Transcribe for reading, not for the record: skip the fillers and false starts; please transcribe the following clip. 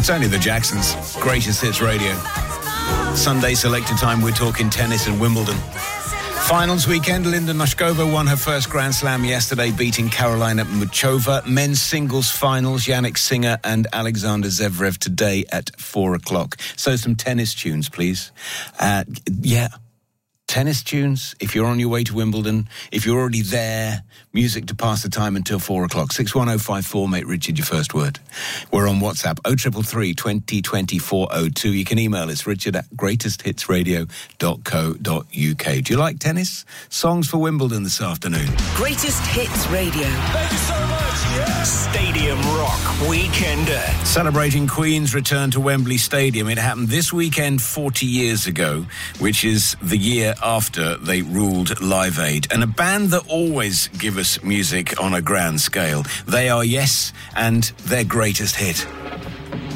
It's only the Jacksons. Greatest Hits Radio. Sunday selector time, we're talking tennis and Wimbledon. Finals weekend, Linda Noskova won her first Grand Slam yesterday, beating Karolina Muchova. Men's singles finals, Jannik Sinner and Alexander Zverev today at 4 o'clock. So some tennis tunes, please. Tennis tunes, if you're on your way to Wimbledon, if you're already there, music to pass the time until 4 o'clock. 61054, mate Richard, your first word. We're on WhatsApp, 0333 2020 402. You can email us, richard@greatesthitsradio.co.uk. Do you like tennis? Songs for Wimbledon this afternoon. Greatest Hits Radio. Thank you so much, yes! Stadium Rock Weekender. Celebrating Queen's return to Wembley Stadium. It happened this weekend 40 years ago, which is the year after they ruled Live Aid. And a band that always give us music on a grand scale. They are Yes and their greatest hit.